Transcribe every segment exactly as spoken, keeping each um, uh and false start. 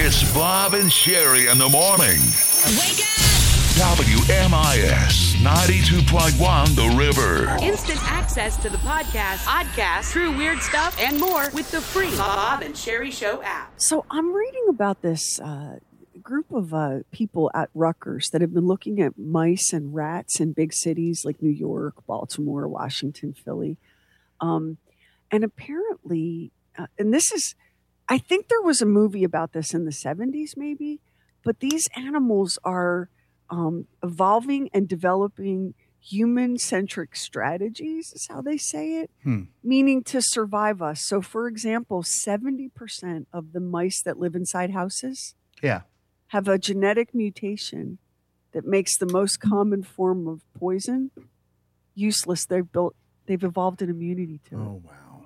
It's Bob and Sherry in the morning. Wake up! W M I S ninety-two point one The River. Instant access to the podcast, podcast, true weird stuff, and more with the free Bob and Sherry Show app. So I'm reading about this uh, group of uh, people at Rutgers that have been looking at mice and rats in big cities like New York, Baltimore, Washington, Philly. Um, and apparently, uh, and this is, I think there was a movie about this in the seventies maybe, but these animals are um, evolving and developing human-centric strategies, is how they say it, Hmm. meaning to survive us. So, for example, seventy percent of the mice that live inside houses Yeah. have a genetic mutation that makes the most common form of poison useless. They've built, they've evolved an immunity to it. Oh, wow.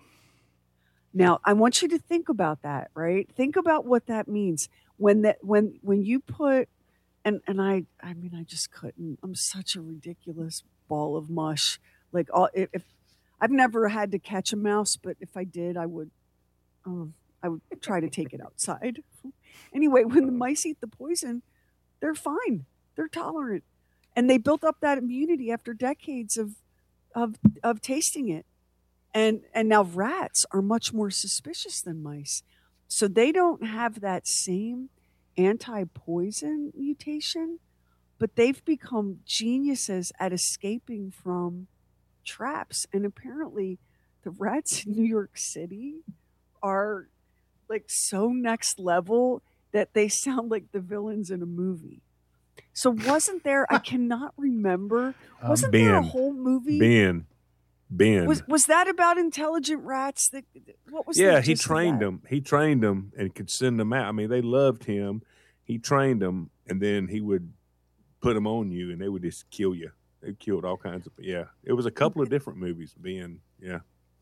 Now, I want you to think about that, right? Think about what that means when that when when you put and and I I mean I just couldn't. I'm such a ridiculous ball of mush. Like all if, if I've never had to catch a mouse, but if I did, I would um, I would try to take it outside. Anyway, when the mice eat the poison, they're fine. They're tolerant, and they built up that immunity after decades of of of tasting it. And and now rats are much more suspicious than mice. So they don't have that same anti-poison mutation, but they've become geniuses at escaping from traps. And apparently the rats in New York City are like so next level that they sound like the villains in a movie. So wasn't there, I cannot remember, wasn't Ben. there a whole movie? Ben. Ben. Was was that about intelligent rats? That what was? yeah, the he gist of trained that? them. He trained them and could send them out. I mean, they loved him. He trained them, and then he would put them on you, and they would just kill you. They killed all kinds of. Yeah, it was a couple of different movies. Ben. Yeah.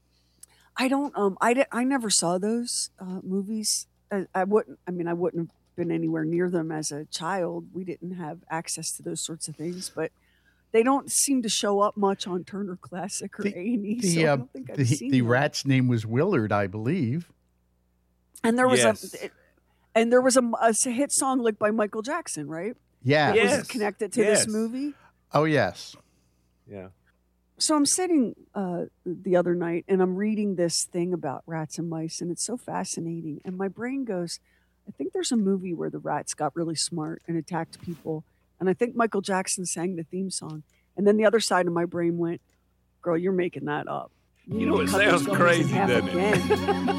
I don't. Um. I, di- I never saw those uh, movies. I, I wouldn't. I mean, I wouldn't have been anywhere near them as a child. We didn't have access to those sorts of things, but. They don't seem to show up much on Turner Classic or A and E, so I uh, don't think I've the, seen the them. rat's name was Willard, I believe. And there was Yes. a, and there was a, a hit song like by Michael Jackson, right? Yeah. That Yes. was connected to Yes. this movie. Oh, yes. Yeah. So I'm sitting uh, the other night and I'm reading this thing about rats and mice, and it's so fascinating. And my brain goes, I think there's a movie where the rats got really smart and attacked people. And I think Michael Jackson sang the theme song. And then the other side of my brain went, girl, you're making that up. You know, it cut those sounds gummies in crazy, half doesn't it? again.